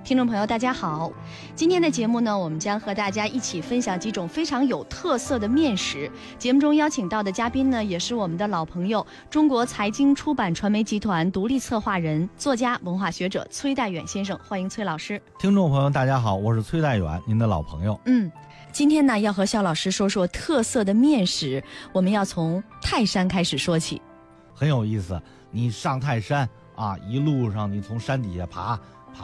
听众朋友大家好，今天的节目呢，我们将和大家一起分享几种非常有特色的面食。节目中邀请到的嘉宾呢，也是我们的老朋友，中国财经出版传媒集团独立策划人、作家、文化学者崔代远先生，欢迎崔老师。 听众朋友大家好，我是崔代远，您的老朋友。 今天呢，要和肖老师说说特色的面食，我们要从泰山开始说起。 很有意思，你上泰山啊，一路上你从山底下爬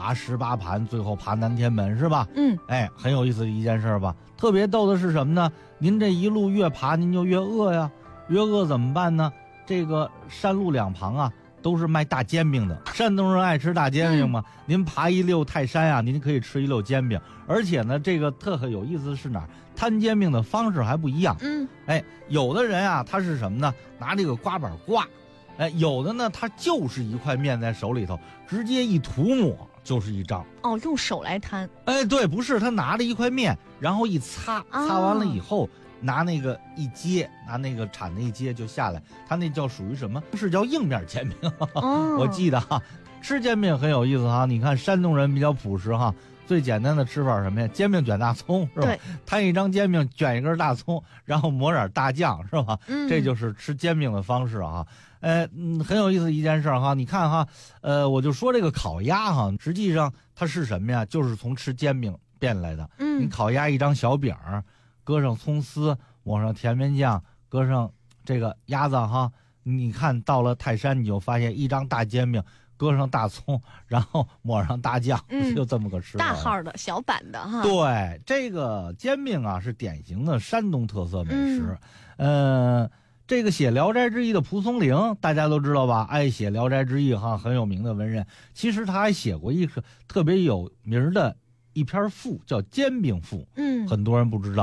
18盘，最后爬南天门是吧？很有意思的一件事吧。特别逗的是什么呢？您这一路越爬您就越饿呀，越饿怎么办呢？这个山路两旁啊都是卖大煎饼的，山东人爱吃大煎饼嘛。您爬一溜泰山啊，您可以吃一溜煎饼，而且呢，这个特有意思的是哪儿？摊煎饼的方式还不一样。有的人啊，他是什么呢？拿这个刮板刮，有的呢，他就是一块面在手里头，直接一涂抹就是一张。 用手来摊。 对，不是，他拿着一块面，然后一擦，擦完了以后。拿那个一接，拿那个铲子一接就下来，他那叫属于什么？是叫硬面煎饼。我记得哈，吃煎饼很有意思哈。你看山东人比较朴实哈，最简单的吃法是什么呀？煎饼卷大葱是吧？ 对， 摊一张煎饼，卷一根大葱，然后抹点大酱是吧？这就是吃煎饼的方式哈。很有意思一件事哈。你看哈，我就说这个烤鸭哈，实际上它是什么呀？就是从吃煎饼变来的。你烤鸭一张小饼儿。搁上葱丝，抹上甜面酱，搁上这个鸭子哈，你看到了泰山，你就发现一张大煎饼，搁上大葱，然后抹上大酱，就这么个吃法。 大号的小版的哈。 对，这个煎饼啊是典型的山东特色美食。这个写《聊斋志异》的蒲松龄大家都知道吧？爱写《聊斋志异》哈，很有名的文人。其实他还写过一个特别有名的一篇赋，叫《煎饼赋》。很多人不知道。